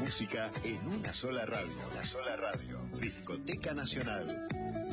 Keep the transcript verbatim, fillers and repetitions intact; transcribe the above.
música en una sola radio. Una sola radio. Discoteca Nacional.